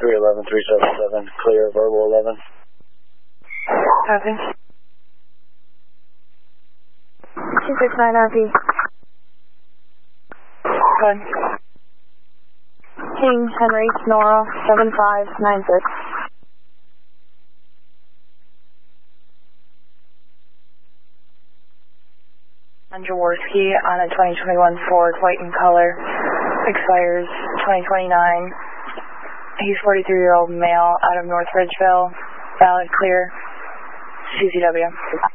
311-377, clear, verbal 11. Copy. 269 RP. Good. King Henry Nora 7596. Jaworski on a 2021 Ford, white in color, expires 2029. He's 43-year-old male out of North Ridgeville, valid, clear, CCW.